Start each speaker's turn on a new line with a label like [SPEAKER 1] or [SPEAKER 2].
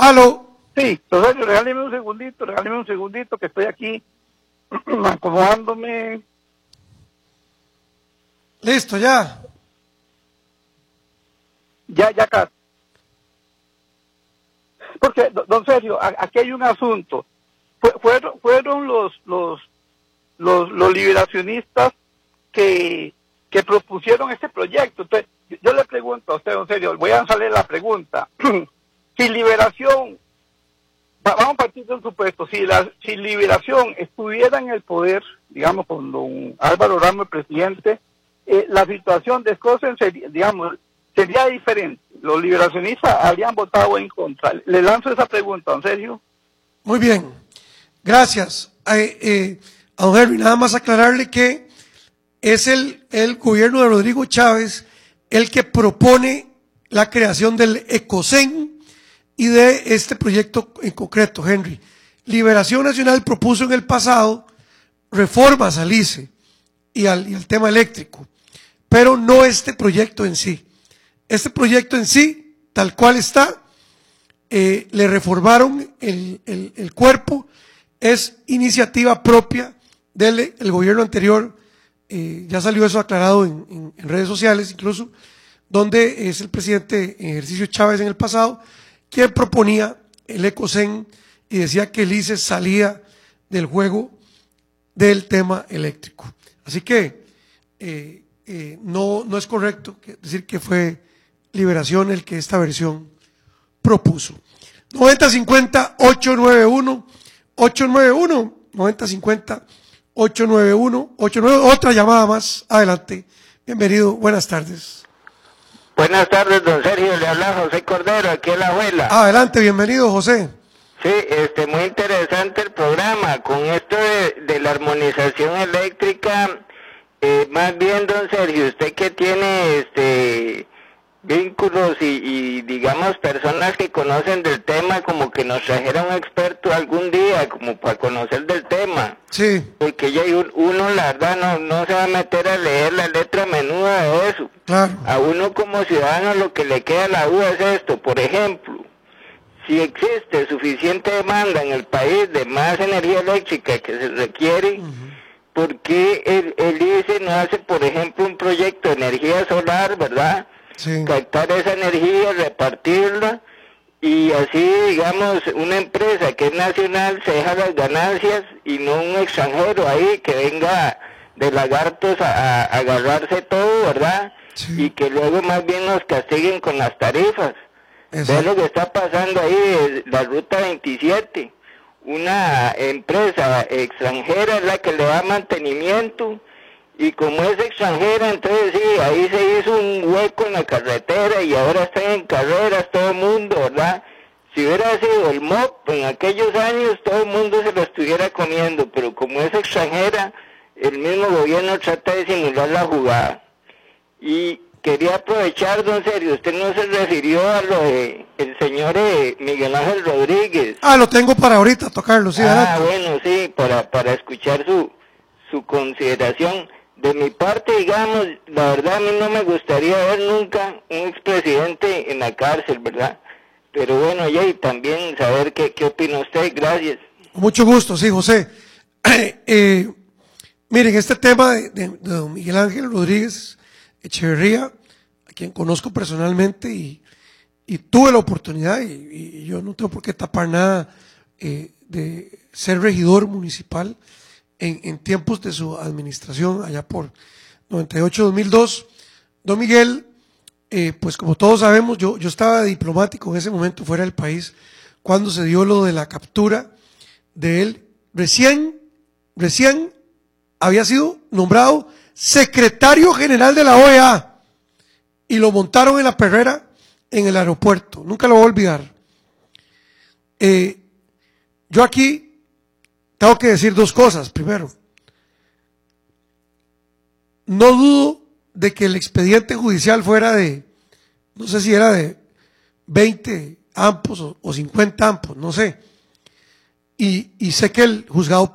[SPEAKER 1] Aló.
[SPEAKER 2] Sí, entonces regáleme un segundito que estoy aquí acomodándome.
[SPEAKER 1] Listo, ya.
[SPEAKER 2] Ya casi. Porque, don Sergio, aquí hay un asunto. Fueron los liberacionistas que propusieron este proyecto. Entonces, yo le pregunto a usted, don Sergio, voy a lanzarle la pregunta. Si Liberación, vamos a partir de un supuesto, si Liberación estuviera en el poder, digamos, con don Álvaro Ramos, el presidente, la situación de Escocia sería diferente. Los liberacionistas habrían votado en contra. Le lanzo esa pregunta, don Sergio.
[SPEAKER 1] Muy bien, gracias. A don Henry, nada más aclararle que es el gobierno de Rodrigo Chávez el que propone la creación del ECOSEN y de este proyecto en concreto, Henry. Liberación Nacional propuso en el pasado reformas al ICE y al tema eléctrico, pero no este proyecto en sí. Este proyecto en sí, tal cual está, le reformaron el cuerpo, es iniciativa propia del gobierno anterior, ya salió eso aclarado en redes sociales incluso, donde es el presidente en ejercicio Chávez en el pasado, quien proponía el ECOSEN y decía que el ICE salía del juego del tema eléctrico. Así que no es correcto decir que fue Liberación el que esta versión propuso. 9050-891, 9050-891, otra llamada más, adelante. Bienvenido, buenas tardes.
[SPEAKER 3] Buenas tardes, don Sergio, le habla José Cordero, aquí en La Abuela.
[SPEAKER 1] Adelante, bienvenido, José.
[SPEAKER 3] Sí, muy interesante el programa, con esto de la armonización eléctrica, más bien, don Sergio, usted que tiene vínculos y digamos personas que conocen del tema, como que nos trajera un experto algún día, como para conocer del tema.
[SPEAKER 1] Sí.
[SPEAKER 3] Porque ya uno, la verdad, no se va a meter a leer la letra menuda de eso.
[SPEAKER 1] Claro.
[SPEAKER 3] A uno como ciudadano lo que le queda la duda es esto, por ejemplo, si existe suficiente demanda en el país de más energía eléctrica que se requiere, ¿por qué el ICE no hace, por ejemplo, un proyecto de energía solar, verdad?
[SPEAKER 1] Sí.
[SPEAKER 3] Captar esa energía, repartirla, y así, digamos, una empresa que es nacional se deja las ganancias y no un extranjero ahí que venga de lagartos a agarrarse todo, ¿verdad?
[SPEAKER 1] Sí.
[SPEAKER 3] Y que luego más bien nos castiguen con las tarifas.
[SPEAKER 1] Exacto.
[SPEAKER 3] Ve lo que está pasando ahí, la Ruta 27. Una empresa extranjera es la que le da mantenimiento, y como es extranjera, entonces sí, ahí se hizo un hueco en la carretera y ahora están en carreras todo el mundo, ¿verdad? Si hubiera sido el MOP en aquellos años, todo el mundo se lo estuviera comiendo, pero como es extranjera, el mismo gobierno trata de simular la jugada. Y quería aprovechar, don Sergio, usted no se refirió a lo de el señor Miguel Ángel Rodríguez.
[SPEAKER 1] Lo tengo para ahorita tocarlo, sí, adelante.
[SPEAKER 3] Bueno, sí, para escuchar su consideración. De mi parte, digamos, la verdad a mí no me gustaría ver nunca un expresidente en la cárcel, ¿verdad? Pero bueno, y también saber qué opina usted. Gracias.
[SPEAKER 1] Mucho gusto, sí, José. Miren, este tema de don Miguel Ángel Rodríguez Echeverría, a quien conozco personalmente y tuve la oportunidad, y yo no tengo por qué tapar nada, de ser regidor municipal en tiempos de su administración, allá por 98-2002. Don Miguel, pues como todos sabemos, yo estaba diplomático en ese momento fuera del país, cuando se dio lo de la captura de él. Recién había sido nombrado secretario general de la OEA y lo montaron en la perrera en el aeropuerto. Nunca lo voy a olvidar. Yo aquí tengo que decir dos cosas. Primero, no dudo de que el expediente judicial fuera no sé si era de 20 ampos o 50 ampos, no sé. Y sé que el juzgado